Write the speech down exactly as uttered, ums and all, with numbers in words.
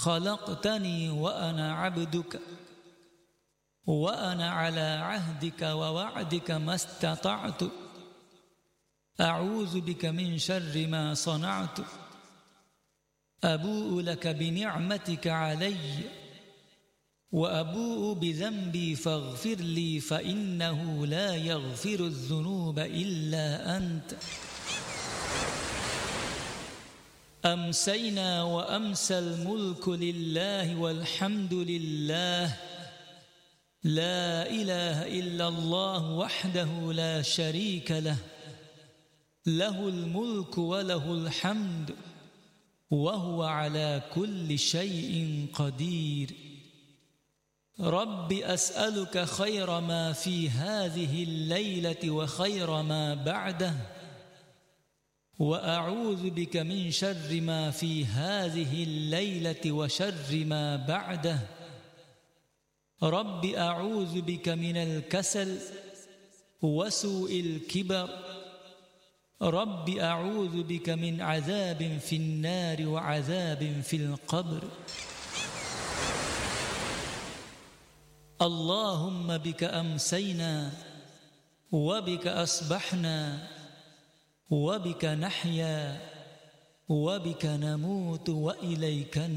خلقتني وأنا عبدك وأنا على عهدك ووعدك ما استطعت أعوذ بك من شر ما صنعت أبوء لك بنعمتك علي وأبوء بذنبي فاغفر لي فإنه لا يغفر الذنوب إلا أنت. أمسينا وأمسى الملك لله والحمد لله لا إله إلا الله وحده لا شريك له له الملك وله الحمد وهو على كل شيء قدير. رب أسألك خير ما في هذه الليلة وخير ما بعده وأعوذ بك من شر ما في هذه الليلة وشر ما بعده. رب أعوذ بك من الكسل وسوء الكبر. رب أعوذ بك من عذاب في النار وعذاب في القبر. اللهم بك أمسينا وبك أصبحنا وبك نحيا وبك نموت وإليك